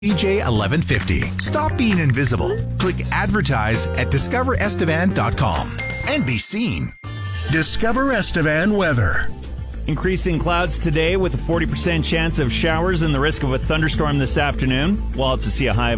DJ 1150. Stop being invisible. Click advertise at discoverestevan.com and be seen. Discover Estevan weather. Increasing clouds today with a 40% chance of showers and the risk of a thunderstorm this afternoon. We'll also see a high of